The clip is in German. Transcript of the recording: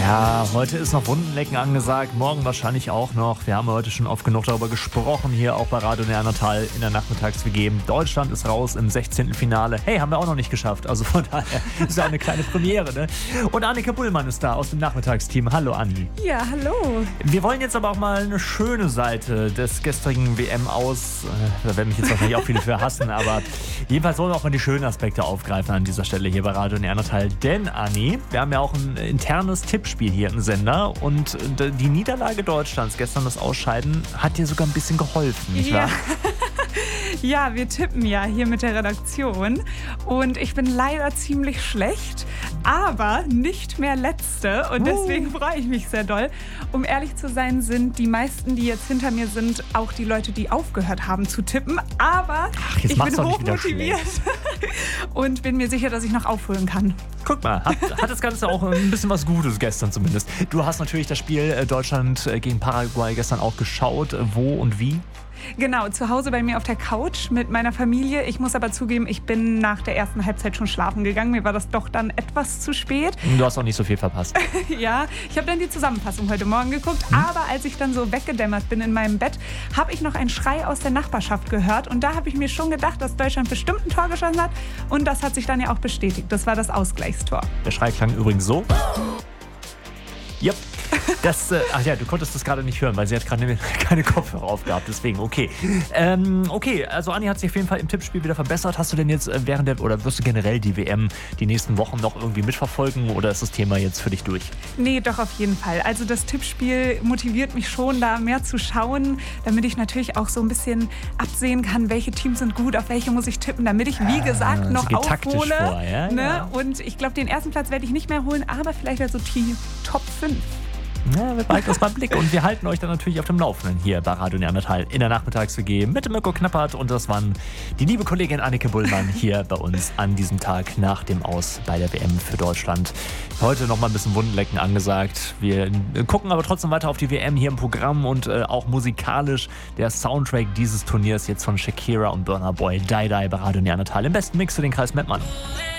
Ja, heute ist noch Wundenlecken angesagt, morgen wahrscheinlich auch noch. Wir haben heute schon oft genug darüber gesprochen, hier auch bei Radio Neandertal in der Nachmittags-WG. Deutschland ist raus im 16. Finale. Hey, haben wir auch noch nicht geschafft. Also von daher ist ja eine kleine Premiere, ne? Und Annika Bullmann ist da aus dem Nachmittagsteam. Hallo Anni. Ja, hallo. Wir wollen jetzt aber auch mal eine schöne Seite des gestrigen WM aus. Da werden mich jetzt wahrscheinlich auch viele für hassen, aber jedenfalls wollen wir auch mal die schönen Aspekte aufgreifen an dieser Stelle hier bei Radio Neandertal. Denn Anni, wir haben ja auch ein internes Tippspiel hier im Sender und die Niederlage Deutschlands, gestern das Ausscheiden, hat dir sogar ein bisschen geholfen, nicht wahr? Ja, wir tippen ja hier mit der Redaktion und ich bin leider ziemlich schlecht, aber nicht mehr Letzte und deswegen freue ich mich sehr doll. Um ehrlich zu sein, sind die meisten, die jetzt hinter mir sind, auch die Leute, die aufgehört haben zu tippen, aber ich bin hochmotiviert und bin mir sicher, dass ich noch aufholen kann. Guck mal, hat das Ganze auch ein bisschen was Gutes gestern zumindest. Du hast natürlich das Spiel Deutschland gegen Paraguay gestern auch geschaut. Wo und wie? Genau, zu Hause bei mir auf der Couch mit meiner Familie. Ich muss aber zugeben, ich bin nach der ersten Halbzeit schon schlafen gegangen. Mir war das doch dann etwas zu spät. Du hast auch nicht so viel verpasst. Ja, ich habe dann die Zusammenfassung heute Morgen geguckt. Aber als ich dann so weggedämmert bin in meinem Bett, habe ich noch einen Schrei aus der Nachbarschaft gehört. Und da habe ich mir schon gedacht, dass Deutschland bestimmt ein Tor geschossen hat. Und das hat sich dann ja auch bestätigt. Das war das Ausgleichstor. Der Schrei klang übrigens so. Yep. Ach ja, du konntest das gerade nicht hören, weil sie hat gerade keine Kopfhörer aufgehabt, deswegen, okay. Okay, also Anni hat sich auf jeden Fall im Tippspiel wieder verbessert. Hast du denn jetzt oder wirst du generell die WM die nächsten Wochen noch irgendwie mitverfolgen oder ist das Thema jetzt für dich durch? Nee, doch auf jeden Fall. Also das Tippspiel motiviert mich schon, da mehr zu schauen, damit ich natürlich auch so ein bisschen absehen kann, welche Teams sind gut, auf welche muss ich tippen, damit ich, wie gesagt, noch aufhole. Vor, ja? Ne? Ja. Und ich glaube, den ersten Platz werde ich nicht mehr holen, aber vielleicht also die Top 5. Ja, wir behalten das mal im Blick und wir halten euch dann natürlich auf dem Laufenden hier bei Radio Neandertal in der Nachmittags-WG mit dem Mirko Knappert und das waren die liebe Kollegin Annike Bullmann hier bei uns an diesem Tag nach dem Aus bei der WM für Deutschland. Heute noch mal ein bisschen Wundenlecken angesagt. Wir gucken aber trotzdem weiter auf die WM hier im Programm und auch musikalisch der Soundtrack dieses Turniers jetzt von Shakira und Burna Boy, Die Die bei Radio Neandertal im besten Mix für den Kreis Mettmann.